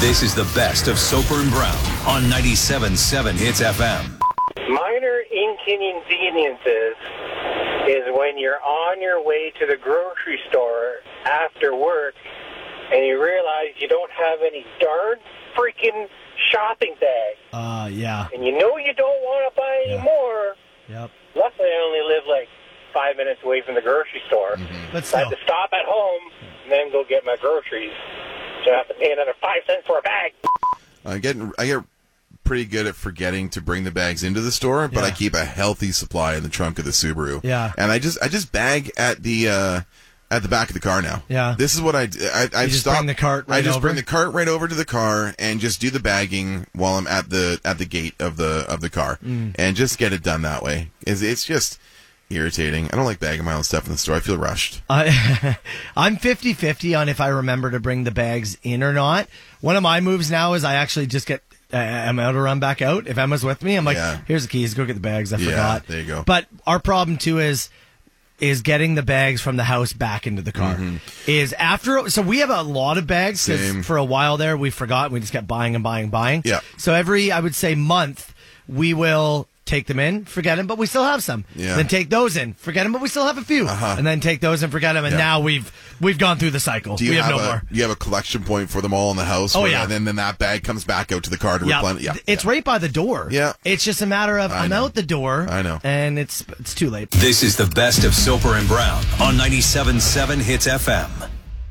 This is the best of Soper and Brown on 97.7 Hits FM. Minor inconveniences is when you're on your way to the grocery store after work and you realize you don't have any darn freaking shopping bag. Yeah. And you know you don't want to buy any more. Yep. Luckily, I only live like 5 minutes away from the grocery store. But So I have still, to stop at home and then go get my groceries. So I have to pay another 5 cents for a bag. I get pretty good at forgetting to bring the bags into the store, but Yeah. I keep a healthy supply in the trunk of the Subaru. Yeah. And I just bag at the back of the car now. Yeah. This is what I've just stopped. bring the cart right I just over? bring the cart right over to the car and just do the bagging while I'm at the gate of the car, and just get it done that way. It's just irritating. I don't like bagging my own stuff in the store. I feel rushed. I'm 50-50 on if I remember to bring the bags in or not. One of my moves now is I actually just get Emma to run back out. If Emma's with me, I'm like, Yeah. here's the keys, go get the bags. I Yeah, forgot. there you go. But our problem too is getting the bags from the house back into the car. So we have a lot of bags Same. because for a while there we forgot and we just kept buying and buying and buying. Yeah. So every, I would say, month we will take them in, forget them, but we still have some. Yeah. Then take those in, forget them, but we still have a few. And then take those and forget them, and Yeah. now we've gone through the cycle. Do you we have have no more. you have a collection point for them all in the house? Oh, where- yeah. And then that bag comes back out to the car to replenish. Yeah. It's right by the door. Yeah. It's just a matter of I'm know. out the door. I know. And it's too late. This is the best of Soper and Brown on 97.7 Hits FM.